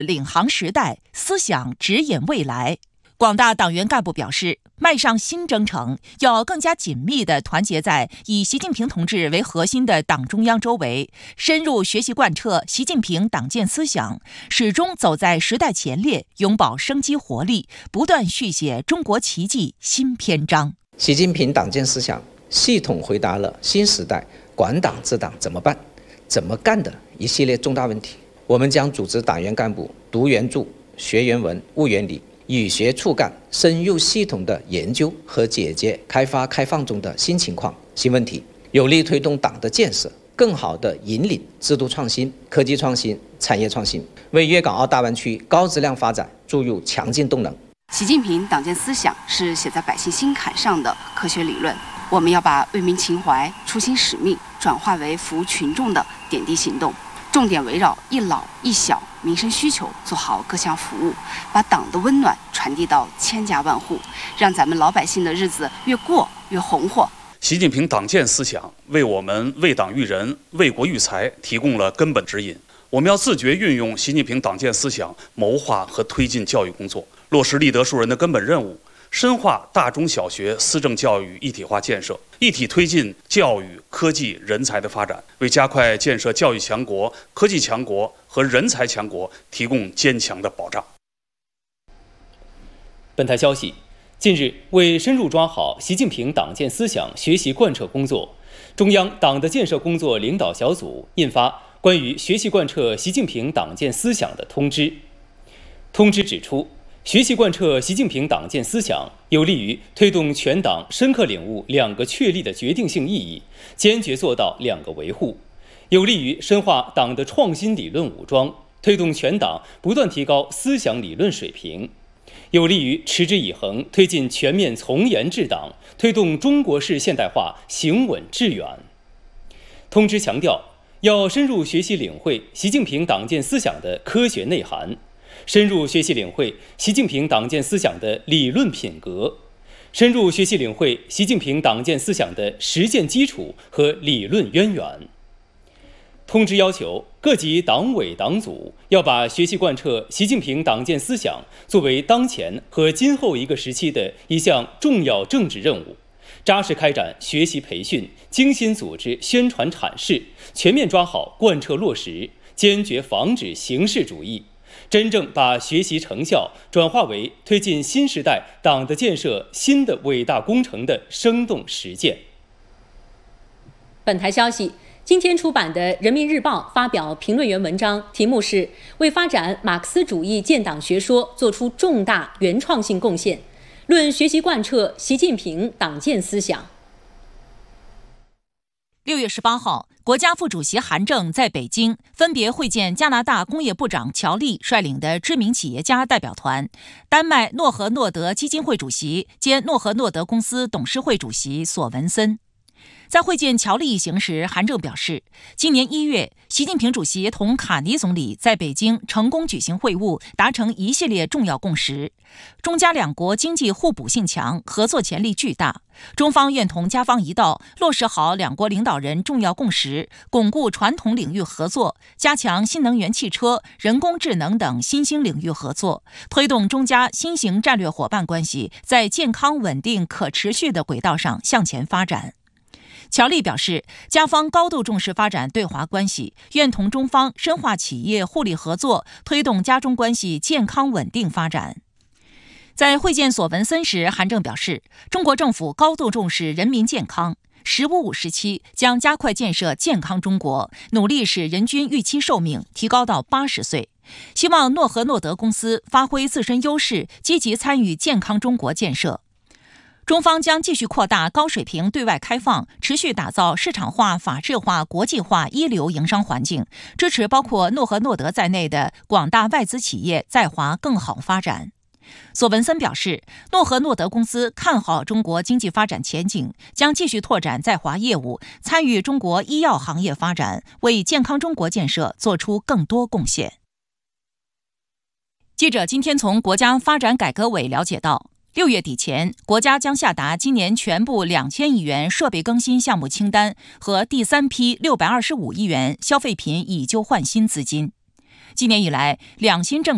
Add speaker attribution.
Speaker 1: 领航时代，思想指引未来。广大党员干部表示，迈上新征程，要更加紧密地团结在以习近平同志为核心的党中央周围，深入学习贯彻习近平党建思想，始终走在时代前列，永葆生机活力，不断续写中国奇迹新篇章。
Speaker 2: 习近平党建思想系统回答了新时代管党治党怎么办、怎么干的一系列重大问题。我们将组织党员干部读原著、学原文、悟原理，以学促干，深入系统的研究和解决开发开放中的新情况、新问题，有力推动党的建设，更好地引领制度创新、科技创新、产业创新，为粤港澳大湾区高质量发展注入强劲动能。
Speaker 3: 习近平党建思想是写在百姓心坎上的科学理论，我们要把为民情怀、初心使命转化为服务群众的点滴行动，重点围绕一老一小民生需求做好各项服务，把党的温暖传递到千家万户，让咱们老百姓的日子越过越红火。
Speaker 4: 习近平党建思想为我们为党育人、为国育才提供了根本指引。我们要自觉运用习近平党建思想，谋划和推进教育工作，落实立德树人的根本任务，深化大中小学思政教育一体化建设，一体推进教育、科技、人才的发展，为加快建设教育强国、科技强国和人才强国提供坚强的保障。
Speaker 5: 本台消息，近日，为深入抓好习近平党建思想学习贯彻工作，中央党的建设工作领导小组印发关于学习贯彻习近平党建思想的通知。通知指出，学习贯彻习近平党建思想，有利于推动全党深刻领悟两个确立的决定性意义，坚决做到两个维护，有利于深化党的创新理论武装，推动全党不断提高思想理论水平，有利于持之以恒推进全面从严治党，推动中国式现代化行稳致远。通知强调，要深入学习领会习近平党建思想的科学内涵，深入学习领会习近平党建思想的理论品格，深入学习领会习近平党建思想的实践基础和理论渊源。通知要求，各级党委党组要把学习贯彻习近平党建思想作为当前和今后一个时期的一项重要政治任务，扎实开展学习培训，精心组织宣传阐释，全面抓好贯彻落实，坚决防止形式主义，真正把学习成效转化为推进新时代党的建设新的伟大工程的生动实践。
Speaker 6: 本台消息，今天出版的《人民日报》发表评论员文章，题目是“为发展马克思主义建党学说做出重大原创性贡献”，论学习贯彻习近平党建思想。
Speaker 1: 6月18号，国家副主席韩正在北京分别会见加拿大工业部长乔利率领的知名企业家代表团，丹麦诺和诺德基金会主席兼诺和诺德公司董事会主席索文森。在会见乔利一行时，韩正表示，今年1月，习近平主席同卡尼总理在北京成功举行会晤，达成一系列重要共识。中加两国经济互补性强，合作潜力巨大。中方愿同加方一道，落实好两国领导人重要共识，巩固传统领域合作，加强新能源汽车、人工智能等新兴领域合作，推动中加新型战略伙伴关系在健康、稳定、可持续的轨道上向前发展。乔利表示，加方高度重视发展对华关系，愿同中方深化企业互利合作，推动加中关系健康稳定发展。在会见索文森时，韩正表示，中国政府高度重视人民健康，“15+5”时期将加快建设健康中国，努力使人均预期寿命提高到80岁。希望诺和诺德公司发挥自身优势，积极参与健康中国建设。中方将继续扩大高水平对外开放，持续打造市场化、法治化、国际化一流营商环境，支持包括诺和诺德在内的广大外资企业在华更好发展。索文森表示，诺和诺德公司看好中国经济发展前景，将继续拓展在华业务，参与中国医药行业发展，为健康中国建设做出更多贡献。记者今天从国家发展改革委了解到，6月底前，国家将下达今年全部2000亿元设备更新项目清单和第3批625亿元消费品以旧换新资金。今年以来，两新政